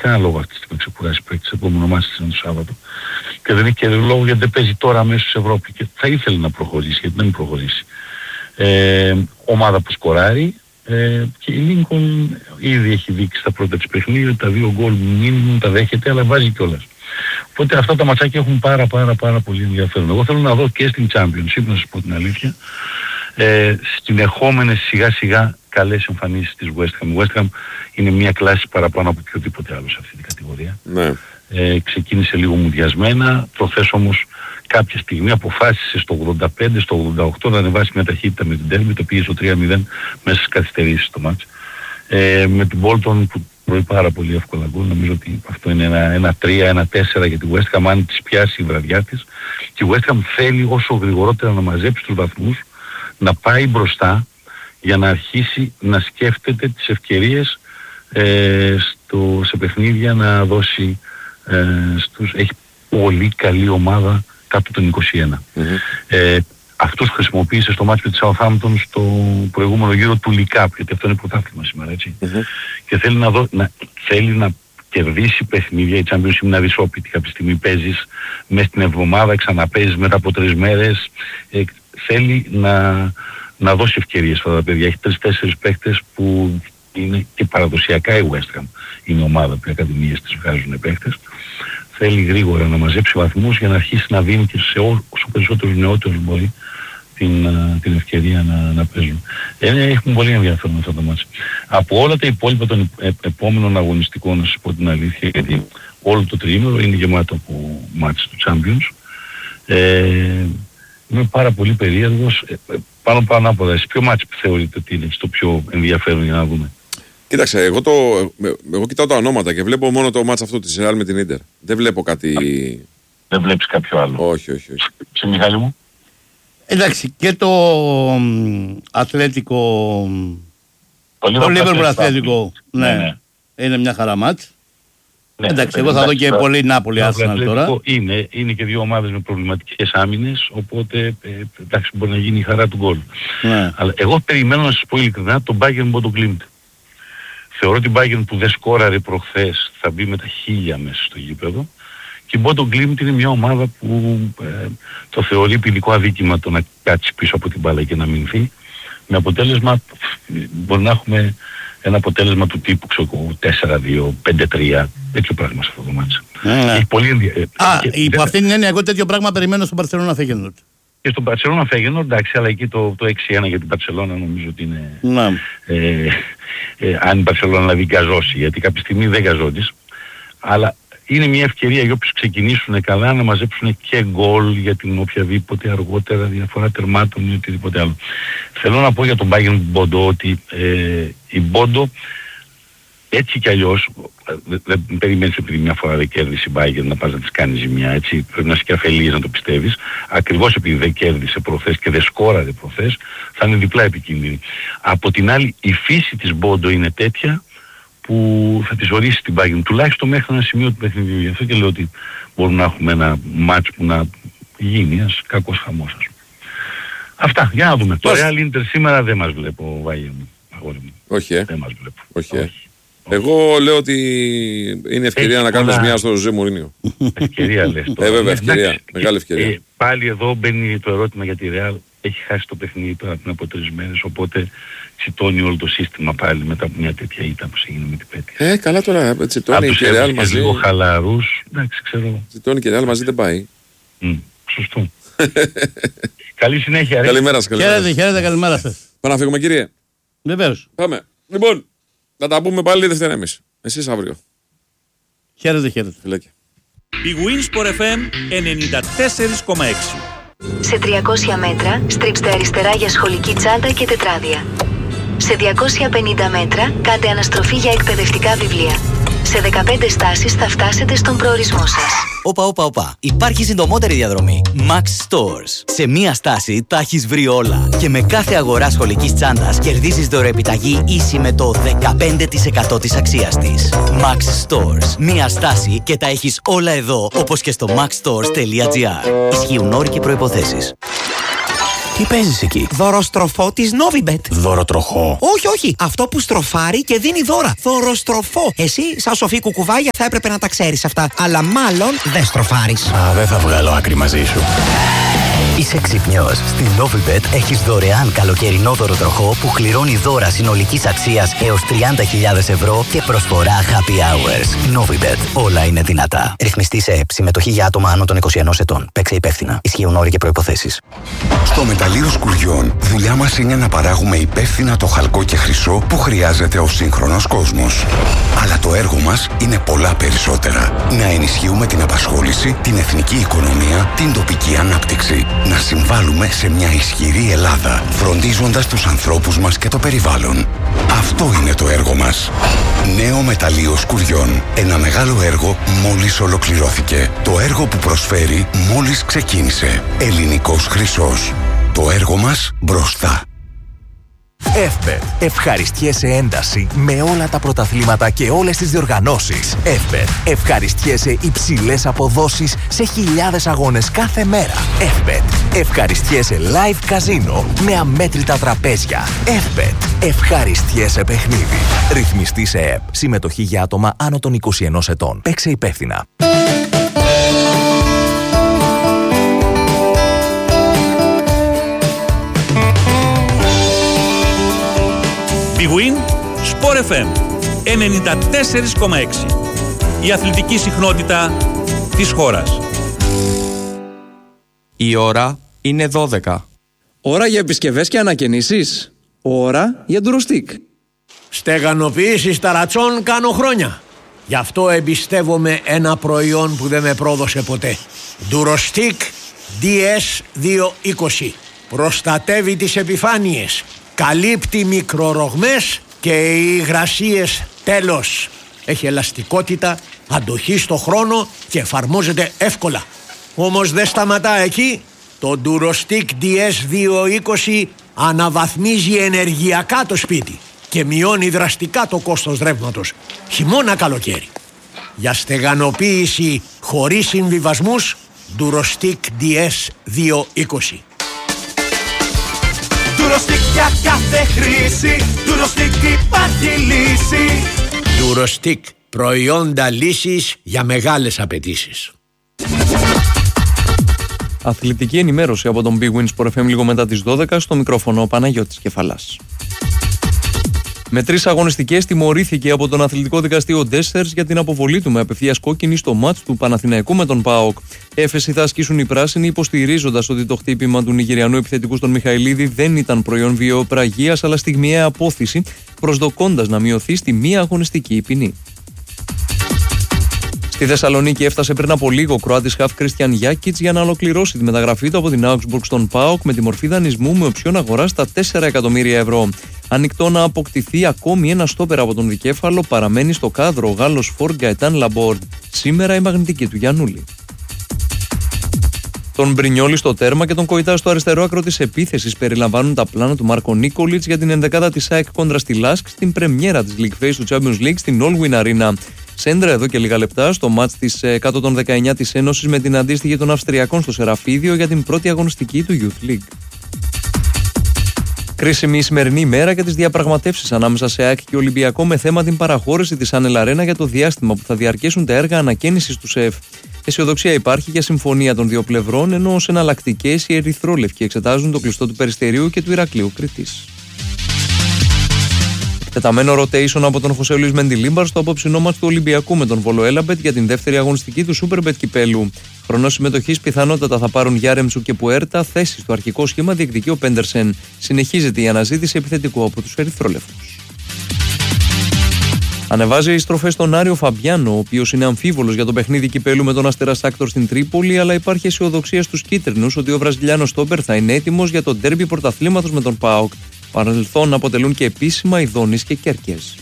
κανένα λόγο αυτή τη στιγμή ξεκουράσει παίκτης, επόμενο μάτς είναι το Σάββατο. Και δεν έχει και λόγο γιατί δεν παίζει τώρα μέσα στην Ευρώπη και θα ήθελε να προχωρήσει, γιατί δεν προχωρήσει. Ομάδα που σκοράρει και η Λίνκολν ήδη έχει δείξει στα πρώτα της παιχνίδια, τα 2 γκολ μήνυμου τα δέχεται, αλλά βάζει κιόλας. Οπότε αυτά τα ματσάκια έχουν πάρα πολύ ενδιαφέρον. Εγώ θέλω να δω και στην Championship, να σας πω την αλήθεια, συνεχόμενες σιγά σιγά καλές εμφανίσεις της West Ham. Η West Ham είναι μια κλάση παραπάνω από οποιοδήποτε άλλο σε αυτή την κατηγορία. Ναι. Ξεκίνησε λίγο μουδιασμένα, προχθές όμως κάποια στιγμή αποφάσισε στο 85, στο 88 να ανεβάσει μια ταχύτητα με την Derby, το πήγε στο 3-0 μέσα στις καθυστερήσεις στο μάτς. Με την Bolton που τρώει πάρα πολύ εύκολα γκολ, νομίζω ότι αυτό είναι ένα 3, ένα 4 για τη West Ham αν της πιάσει η βραδιά της. Και η West Ham θέλει όσο γρηγορότερα να μαζέψει τους βαθμούς, να πάει μπροστά για να αρχίσει να σκέφτεται τις ευκαιρίες σε παιχνίδια να δώσει έχει πολύ καλή ομάδα κάτω των 21. Αυτούς χρησιμοποίησε στο μάτς με τη Southampton στο προηγούμενο γύρο του League Cup, γιατί αυτό είναι πρωτάθλημα σήμερα, έτσι. Και θέλει να κερδίσει παιχνίδια, η Championship είναι αδυσόπιτη. Κάποια στιγμή παίζεις μέσα στην εβδομάδα, ξαναπαίζεις μετά από 3 μέρες. Θέλει να δώσει ευκαιρίες αυτά τα παιδιά. Έχει 3-4 παίκτες που είναι και παραδοσιακά η West Ham. Είναι ομάδα που οι ακαδημίες της βγάζουν παίκτες. Θέλει γρήγορα να μαζέψει βαθμούς για να αρχίσει να δίνει και σε όσο περισσότερους νεότερους μπορεί την ευκαιρία να παίζουν. Έχουν πολύ ενδιαφέρον αυτά τα μάτς. Από όλα τα υπόλοιπα των επόμενων αγωνιστικών, να σας πω την αλήθεια, γιατί όλο το τριήμερο είναι γεμάτο από μάτς του Champions. Είμαι πάρα πολύ περίεργος. Πάνω από τα. Ποιο μάτς θεωρείτε ότι είναι το πιο ενδιαφέρον για να δούμε? Κοίταξε, εγώ κοιτάω τα ονόματα και βλέπω μόνο το μάτς αυτό της Real με την Ίντερ. Δεν βλέπω κάτι... Δεν βλέπεις κάποιο άλλο? Όχι. Σε Μιχάλη μου? Εντάξει, και το Ατλέτικο, το Liverpool Ατλέτικο, ναι, είναι μια χαρά μάτς. Ναι, εντάξει, εγώ θα δω και πολύ Νάπολη Arsenal τώρα. Είναι και δύο ομάδες με προβληματικές άμυνες, οπότε εντάξει, μπορεί να γίνει η χαρά του γκολ. Ναι. Αλλά εγώ περιμένω να σας πω ειλικρινά τον Bayern Bodo Glimt. Θεωρώ την Bayern που δεν σκόραρε προχθές θα μπει με τα 1000 μέσα στο γήπεδο. Και η Bodo Glimt είναι μια ομάδα που το θεωρεί ποινικό αδίκημα το να κάτσει πίσω από την μπάλα και να μηνθεί. Με αποτέλεσμα μπορεί να έχουμε ένα αποτέλεσμα του τύπου 4-2, 5-3, τέτοιο πράγμα σε αυτό το μάτσο. Έχει πολύ ενδιαφέρον. Υπό αυτήν την έννοια εγώ τέτοιο πράγμα περιμένω στον Barcelona Feyenoord. Και στον Barcelona Feyenoord, εντάξει, αλλά εκεί το 6-1 για την Barcelona νομίζω ότι είναι... αν η Barcelona δηλαδή γκαζώσει, γιατί κάποια στιγμή δεν γκαζόντις. Αλλά είναι μια ευκαιρία για όποιους ξεκινήσουν καλά να μαζέψουν και γκολ για την οποιαδήποτε αργότερα διαφορά τερμάτων ή οτιδήποτε άλλο. Θέλω να πω για τον Bayern Bodo ότι η Bodo έτσι κι αλλιώς δεν περιμένεις επειδή μια φορά δεν κέρδισε η Bayern να πας να της κάνει ζημιά, έτσι πρέπει να είσαι και αφελής να το πιστεύεις. Ακριβώς επειδή δεν κέρδισε προχθές και δεν σκόραρε προχθές θα είναι διπλά επικίνδυνη. Από την άλλη η φύση της Bodo είναι τέτοια που θα τις ορίσει την Bayern τουλάχιστον μέχρι ένα σημείο του παιχνιδιού. Γι' αυτό και λέω ότι μπορούμε να έχουμε ένα μάτς που να γίνει ένας κακός χαμός. Αυτά, για να δούμε. Το Real Inter σήμερα δεν μας βλέπω, Βάγια μου, αγόρι μου. Όχι, δεν μας βλέπω. Όχι. Εγώ λέω ότι είναι ευκαιρία να κάνουμε ζημιά στο Ζωζέ Μουρίνιο. Ευκαιρία λες τώρα. Βέβαια, ευκαιρία. Μεγάλη ευκαιρία. Πάλι εδώ μπαίνει το ερώτημα για τη Real. Έχει χάσει το παιχνίδι τώρα πριν από 3 μέρες, οπότε τσιτώνει όλο το σύστημα πάλι μετά από μια τέτοια ήττα που έγινε με την Πέτεια. Καλά τώρα, τσιτώνει και Real μαζί. Λίγο χαλαρούς, εντάξει, ξέρω. Τσιτώνει και Real μαζί δεν πάει. Σωστό. Καλή συνέχεια, ρε. Καλημέρα σας. Χαίρετε, καλημέρα σας. Πάμε να φύγουμε, κύριε. Βεβαίως. Πάμε. Λοιπόν, θα τα πούμε πάλι Δευτέρα εμείς. Εσείς αύριο. Χαίρετε. Φιλάκια. Η Winsport FM 94,6. Σε 300 μέτρα στρίψτε αριστερά για σχολική τσάντα και τετράδια. Σε 250 μέτρα κάντε αναστροφή για εκπαιδευτικά βιβλία. Σε 15 στάσεις θα φτάσετε στον προορισμό σας. Όπα. Υπάρχει συντομότερη διαδρομή. Max Stores. Σε μία στάση τα έχεις βρει όλα. Και με κάθε αγορά σχολικής τσάντας κερδίζεις δωρεοεπιταγή ίση με το 15% της αξίας της. Max Stores. Μία στάση και τα έχεις όλα εδώ, όπως και στο maxstores.gr. Ισχύουν όροι και προϋποθέσεις. Τι παίζεις εκεί? Δωροστροφό της Novibet. Δωροτροχό? Όχι. Αυτό που στροφάρει και δίνει δώρα. Δωροστροφό. Εσύ, σαν σοφή κουκουβάγια, θα έπρεπε να τα ξέρεις αυτά. Αλλά μάλλον δεν στροφάρεις. Δεν θα βγάλω άκρη μαζί σου. Είσαι ξυπνιός. Στην Novibet έχεις δωρεάν καλοκαιρινό δωροτροχό που κληρώνει δώρα συνολικής αξίας έως 30.000 ευρώ και προσφορά happy hours. Novibet. Όλα είναι δυνατά. Ρυθμιστή σε ΕΠ. Συμμετοχή για άτομα άνω των 21 ετών. Παίξε υπεύθυνα. Ισχύουν όροι και προϋποθέσεις. Στο μεταλλείο Σκουριών, δουλειά μας είναι να παράγουμε υπεύθυνα το χαλκό και χρυσό που χρειάζεται ο σύγχρονος κόσμος. Αλλά το έργο μας είναι πολλά περισσότερα. Να ενισχύουμε την απασχόληση, την εθνική οικονομία, την τοπική ανάπτυξη. Να συμβάλλουμε σε μια ισχυρή Ελλάδα, φροντίζοντας τους ανθρώπους μας και το περιβάλλον. Αυτό είναι το έργο μας. Νέο μεταλλείο Σκουριών. Ένα μεγάλο έργο μόλις ολοκληρώθηκε. Το έργο που προσφέρει μόλις ξεκίνησε. Ελληνικός χρυσός. Το έργο μας μπροστά. Εύπετ. Ευχαριστιέσαι ένταση με όλα τα πρωταθλήματα και όλες τις διοργανώσεις. Εύπετ. Ευχαριστιέσαι υψηλές αποδόσεις σε χιλιάδες αγώνες κάθε μέρα. Εύπετ. Ευχαριστιέσαι live καζίνο με αμέτρητα τραπέζια. Εύπετ. Ευχαριστιέσαι παιχνίδι. Ρυθμιστή σε ΕΠ. Συμμετοχή για άτομα άνω των 21 ετών. Παίξε υπεύθυνα. Big Win Sport FM 94,6. Η αθλητική συχνότητα της χώρας. Η ώρα είναι 12. Ώρα για επισκευές και ανακαινήσεις. Ώρα για ντουροστικ. Στεγανοποιήσεις ταρατσών κάνω χρόνια. Γι' αυτό εμπιστεύομαι ένα προϊόν που δεν με πρόδωσε ποτέ. Ντουροστικ DS220. Προστατεύει τις επιφάνειες. Καλύπτει μικρορογμές και οι υγρασίες τέλος. Έχει ελαστικότητα, αντοχή στο χρόνο και εφαρμόζεται εύκολα. Όμως δεν σταματά εκεί. Το Durostick DS220 αναβαθμίζει ενεργειακά το σπίτι και μειώνει δραστικά το κόστος ρεύματος, χειμώνα καλοκαίρι. Για στεγανοποίηση χωρίς συμβιβασμούς, Durostick DS220. Durostick για κάθε χρήση, Durostick υπάρχει λύση. Durostick, προϊόντα λύσης για μεγάλες απαιτήσεις. Αθλητική ενημέρωση από τον Big Win Sport FM λίγο μετά τις 12, στο μικρόφωνο ο Παναγιώτης Κεφαλάς. Με 3 αγωνιστικές τιμωρήθηκε από τον αθλητικό δικαστή ο Ντέσσερς για την αποβολή του με απευθείας κόκκινη στο μάτς του Παναθηναϊκού με τον ΠΑΟΚ. Έφεση θα ασκήσουν οι πράσινοι, υποστηρίζοντας ότι το χτύπημα του Νιγηριανού επιθετικού στον Μιχαηλίδη δεν ήταν προϊόν βιοπραγίας αλλά στιγμιαία απόθυση, προσδοκώντας να μειωθεί στη μία αγωνιστική ποινή. Στη Θεσσαλονίκη έφτασε πριν από λίγο ο Κροάτης χαφ Κρίστιαν Γιάκιτς για να ολοκληρώσει τη μεταγραφή του από την Augsburg στον ΠΑΟΚ με τη μορφή δανεισμού με οψιόν αγορά στα 4 εκατομμύρια ευρώ. Ανοιχτό να αποκτηθεί ακόμη ένα στόπερ από τον δικέφαλο, παραμένει στο κάδρο ο Γάλλος Φορ Γκαετάν Λαμπόρντ. Σήμερα η μαγνητική του Γιαννούλη. Τον Μπρινιόλι στο τέρμα και τον Κοϊτά στο αριστερό άκρο της επίθεσης περιλαμβάνουν τα πλάνα του Μάρκο Νίκολιτς για την ενδεκάδα της ΑΕΚ κόντρα στη Λάσκ στην πρεμιέρα της League Phase του Champions League στην Allwyn Arena. Σέντρα εδώ και λίγα λεπτά στο μάτς της 119 της Ένωσης με την αντίστοιχη των Αυστριακών στο Σεραφίδιο για την πρώτη αγωνιστική του Youth League. Κρίσιμη η σημερινή ημέρα για τις διαπραγματεύσεις ανάμεσα σε ΑΕΚ και Ολυμπιακό με θέμα την παραχώρηση της Άνελ Αρένα για το διάστημα που θα διαρκέσουν τα έργα ανακαίνησης του ΣΕΦ. Αισιοδοξία υπάρχει για συμφωνία των δύο πλευρών, ενώ ως εναλλακτικές οι ερυθρόλευκοι εξετάζουν το κλειστό του Περιστερίου και του Ηρακλείου Κρήτης. Τεταμένο rotation από τον Χωσέ Λουίς Μεντιλίμπαρ στο απόψινό μάτς του Ολυμπιακού με τον Βόλο Έλαμπετ για την δεύτερη αγωνιστική του Superbet κυπέλου. Χρονό συμμετοχής πιθανότατα θα πάρουν Γιάρεμτσου και Πουέρτα, θέση στο αρχικό σχήμα διεκδικεί ο Πέντερσεν. Συνεχίζεται η αναζήτηση επιθετικού από τους ερυθρόλευκους. Ανεβάζει οι στροφές στον Άριο Φαμπιάνο, ο οποίος είναι αμφίβολος για το παιχνίδι κυπέλου με τον Αστέρα Σάκτορ στην Τρίπολη, αλλά υπάρχει αισιοδοξία στους κίτρινους ότι ο Βραζιλιάνος στόπερ θα είναι έτοιμος για το ντέρμπι πρωταθλήματος με τον ΠΑΟΚ. Παρελθόν αποτελούν και επίσημα Ιδώνης και Κέρκες.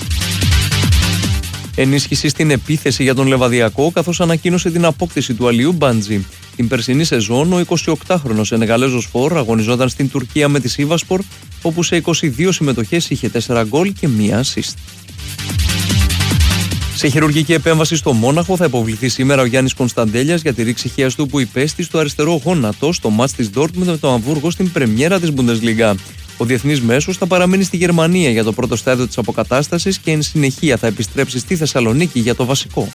Ενίσχυση στην επίθεση για τον Λεβαδιακό, καθώς ανακοίνωσε την απόκτηση του Αλιού Μπάντζη. Την περσινή σεζόν, ο 28χρονος Σενεγαλέζος Φορ αγωνιζόταν στην Τουρκία με τη Σίβασπορ, όπου σε 22 συμμετοχές είχε 4 γκολ και 1 assist. Σε χειρουργική επέμβαση στο Μόναχο θα υποβληθεί σήμερα ο Γιάννης Κωνσταντέλιας για τη ρήξη χιαστού που υπέστη στο αριστερό γόνατο στο μάτς της Ντόρτμουντ με το Αμβούργο στην πρεμιέρα της Bundesliga. Ο διεθνής μέσος θα παραμείνει στη Γερμανία για το πρώτο στάδιο της αποκατάστασης και εν συνεχεία θα επιστρέψει στη Θεσσαλονίκη για το βασικό.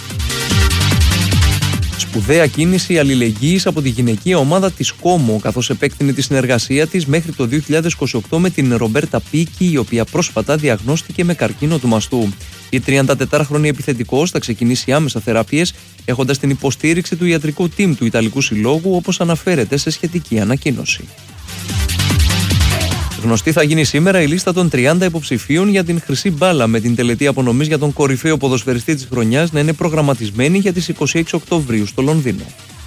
Σπουδαία κίνηση αλληλεγγύης από τη γυναικεία ομάδα της Κόμο, καθώς επέκτηνε τη συνεργασία της μέχρι το 2028 με την Ρομπέρτα Πίκη, η οποία πρόσφατα διαγνώστηκε με καρκίνο του μαστού. Η 34χρονη επιθετικός θα ξεκινήσει άμεσα θεραπείες, έχοντας την υποστήριξη του ιατρικού team του Ιταλικού Συλλόγου, όπως αναφέρεται σε σχετική ανακοίνωση. Γνωστή θα γίνει σήμερα η λίστα των 30 υποψηφίων για την Χρυσή Μπάλα, με την τελετή απονομής για τον κορυφαίο ποδοσφαιριστή της χρονιάς να είναι προγραμματισμένη για τις 26 Οκτωβρίου στο Λονδίνο.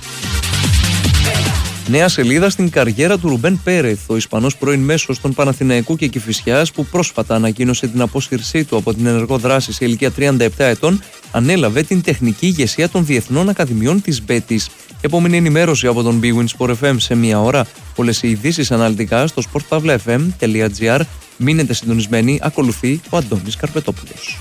Νέα σελίδα στην καριέρα του Ρουμπέν Πέρεθ, ο Ισπανός πρώην μέσος των Παναθηναϊκού και Κηφισιάς, που πρόσφατα ανακοίνωσε την απόσυρσή του από την ενεργό δράση σε ηλικία 37 ετών, ανέλαβε την τεχνική ηγεσία των Διεθνών Ακαδημιών της Μπέτης. Επόμενη ενημέρωση από τον Big Win Sport FM σε μία ώρα. Όλες οι ειδήσεις αναλυτικά στο sportpavlafm.gr. Μείνετε συντονισμένοι, ακολουθεί ο Αντώνης Καρπετόπουλος.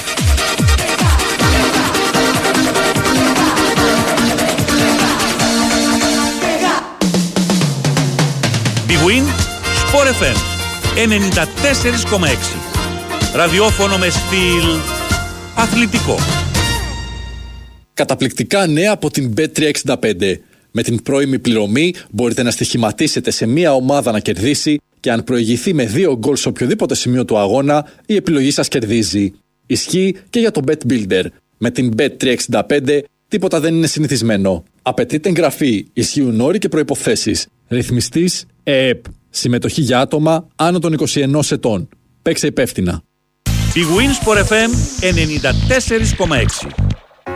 Big Win Sport FM 94,6. Ραδιόφωνο με στυλ αθλητικό. Καταπληκτικά νέα από την Bet365. Με την πρώιμη πληρωμή μπορείτε να στοιχηματίσετε σε μία ομάδα να κερδίσει και αν προηγηθεί με 2 γκολ σε οποιοδήποτε σημείο του αγώνα, η επιλογή σας κερδίζει. Ισχύει και για το Bet Builder. Με την Bet365 τίποτα δεν είναι συνηθισμένο. Απαιτείται εγγραφή, ισχύουν όροι και προϋποθέσεις. Ρυθμιστής ΕΕΠ. Συμμετοχή για άτομα άνω των 21 ετών. Παίξε υπεύθυνα. Big Win Sport FM 94,6.